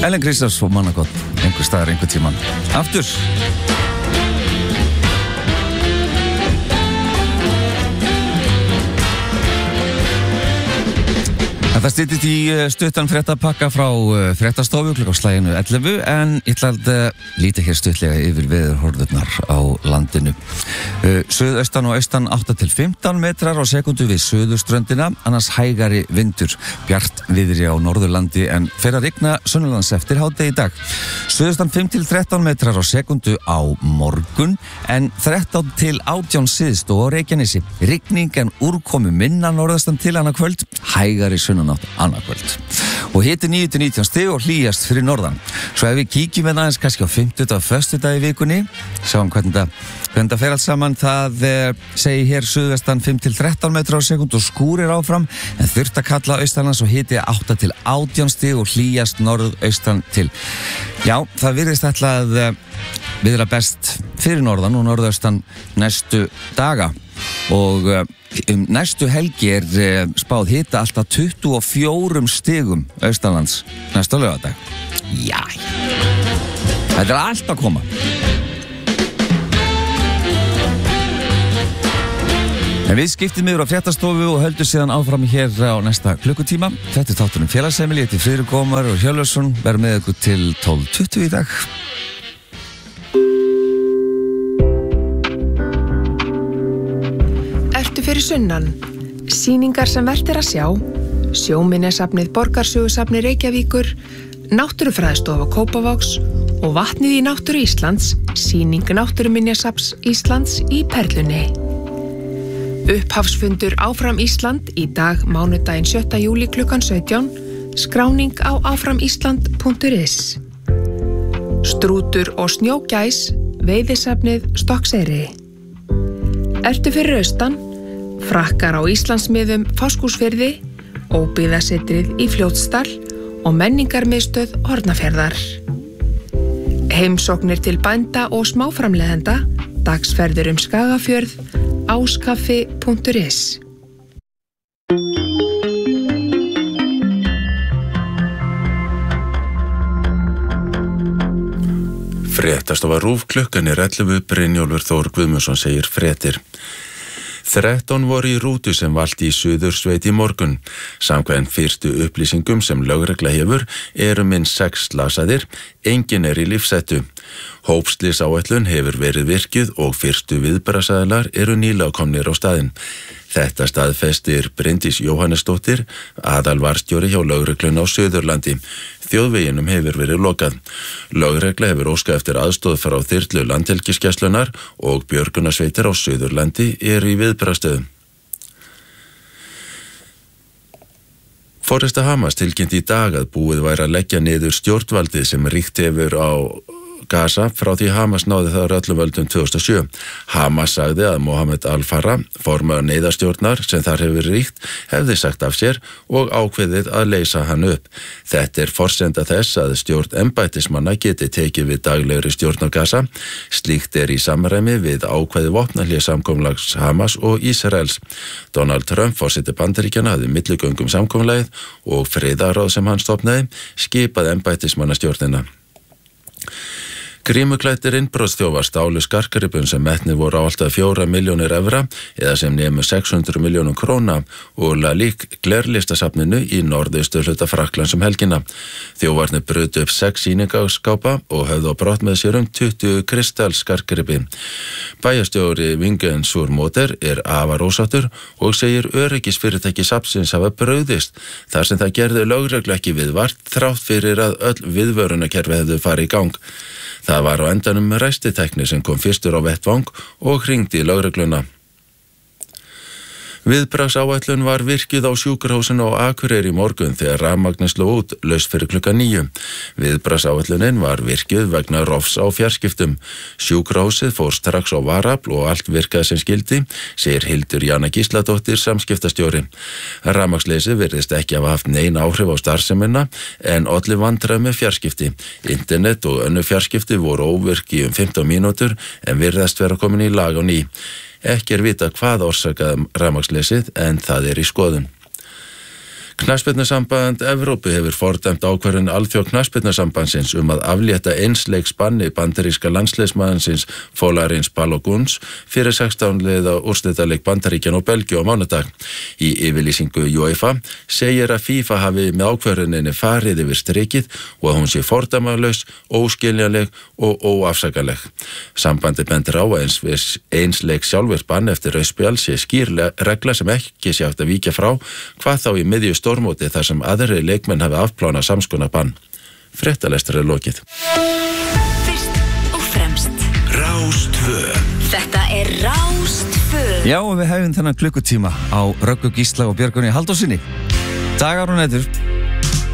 Ellen Kristjáns og mannagott einhver staðar einhver tímann aftur. Það styttist í stuttan fréttapakka frá fréttastofu klukkan slaginu 11 en ég ætla að líta hér stuttlega yfir veðurhorfurnar á landinu. Suðaustan og austan 8 til 15 metrar á sekundu við suðurströndina, annars hægari vindur, bjart viðri á Norðurlandi en fer að rigna sunnanlands eftir hádegi í dag. Suðaustan 5 til 13 metrar á sekundu á morgun en 13 til 18 syðst og á Reykjanesi. Rigning en úrkomu minna norðastan til annað kvöld, hægari sunnanátt annað kvöld. Og hiti 9 til 19 stig og hlýjast fyrir norðan. Svo ef við kíkjum með aðeins kannski á 50. og 1. dag í vikunni, sjáum hvernig það fer allt saman, það segir hér suðvestan 5 til 13 metrar á sekund og skúrir áfram, en þurft að kalla austanlands og hiti 8 til 18 stig og hlýjast norðaustan til. Já, það virðist ætla að viðra best fyrir norðan og norðaustan næstu daga og næstu helgi spáð hita alltaf 24 stigum austanlands næsta laugardag. Já, þetta allt að koma. En við skiptum yfir á fréttastofu og höldum síðan áfram hér á næsta klukkutíma. Þetta þátturinn Félagsheimili, ég heiti Friðrik Ómar og Hjörleifsson, verður með ykkur til 12:20 í dag. Ertu fyrir sunnan? Sýningar sem vert að sjá, Sjóminjasafnið Borgarsögusafni Reykjavíkur, Náttúrufræðistofa Kópavogs og Vatnið í náttúru Íslands, sýning Náttúruminjasafns Íslands í Perlunni. Upphafsfundur Áfram Ísland í dag mánudaginn 7. júlí klukkan 17, skráning á áframísland.is. Strútur og snjógæs, veiðisafnið Stokkseyri. Ertu fyrir austan? Frakkar á Íslandsmiðum Fáskrúðsfirði, óbyggðasetrið í Fljótsdal og menningarmiðstöð Hornafjarðar. Heimsóknir til bænda og smáframleiðenda, dagsferður Skagafjörð, áskaffi.is. Fréttastofa RÚV, klukkan 11, Brynjólfur Þór Guðmundsson segir fréttir. 13 voru í rútu sem valt í Suðursveit í morgun. Samkvæmt fyrstu upplýsingum sem lögregla hefur minnst 6 slasaðir, enginn í lífshættu. Hópslysáætlun hefur verið virkjuð og fyrstu viðbragðsaðilar nýlega komnir á staðinn. Þetta staðfestir Bryndís Jóhannesdóttir, aðalvarðstjóri hjá lögreglunni á Suðurlandi. Þjóðveginum hefur verið lokað. Lögregla hefur óskað eftir aðstoð frá þyrlu Landhelgisgæslunnar og björgunarsveitir á Suðurlandi í viðbragðsstöðum. Foresta Hamas tilkynnti í dag að búið væri að leggja niður stjórnvaldið sem ríkt hefur á Gaza frá því Hamas náði þar öllum völdum 2007. Hamas sagði að Mohammed Al-Farah, formaður neyðarstjórnar sem þar hefur ríkt, hefði sagt af sér og ákveðið að leysa hann upp. Þetta forsenda þess að stjórn embættismanna geti tekið við daglegri stjórn á Gaza. Slíkt í samræmi við ákveðið vopnahléssamkomulags Hamas og Ísraels. Donald Trump, forseti Bandaríkjanna, hafði milligöngum samkomulagið og friðarráð sem hann stofnaði, skipaði embættismannastjórnina. Grímuklæddir innbrottsþjófar stálu skartgripum sem metnir voru á alltaf 4 milljónir evra eða sem nemu 600 milljónum króna og lík glerlistasafninu í norðausturhluta Frakklands helgina. Þjófarnir brutu upp 6 sýningaskápa og höfðu á brott með sér 20 kristallskartgripi. Bæjarstjóri Vingen Surmoter afar ósáttur og segir öryggisfyrirtæki safnsins hafa brugðist þar sem það gerði lögreglu ekki viðvart þrátt fyrir að öll viðvörunarkerfi hefðu farið í gang. Það var á endanum ræstitækni sem kom fyrstur á vettvang og hringdi í lögregluna. Viðbragðsáætlun var virkjuð á sjúkrahúsinu á Akureyri í morgun þegar rafmagnið sló út laust fyrir klukkan 9. Viðbragðsáætlunin var virkjuð vegna rofs á fjarskiptum. Sjúkrahúsið fór strax á varafl og allt virkaði sem skyldi, segir Hildur Jana Gísladóttir, samskiptastjóri. Rafmagnsleysi virðist ekki hafa haft nein áhrif á starfsemina en olli vandræði með fjarskipti. Internet og önnur fjarskipti voru óvirk í 15 mínútur en virðast vera komin í lag á ný. Ekki vita hvað orsakaði rafmagnsleysið en það í skoðun. Knattspyrnusamband Evrópu hefur fordæmt ákvörðun Alþjóð Knattspyrnusambandsins að aflétta einsleiks banni bandaríska landsliðsmannsins Folarin Baloguns fyrir 16 liða úrslitaleik Bandaríkjanna og Belgíu á mánudag. Í yfirlýsingu UEFA segir að FIFA hafi með ákvörðuninni farið yfir strikið og að hún sé fordæmalaus, óskiljanleg og óafsakaleg. Sambandi bendir á að einsleik sjálfvirkt bann eftir rauðspjald sé skýr regla sem ekki sé hægt að víkja frá, hvað þá í miðju stórmóti þar sem aðrir leikmenn hafi afplánað samskonar bann. Fréttalestur lokið. Fyrst og fremst Rás 2. Þetta Rás 2. Já, og við hefum þennan klukkutíma á Röggu Gísla og Björgunni Halldórsinni. Dagar og nætur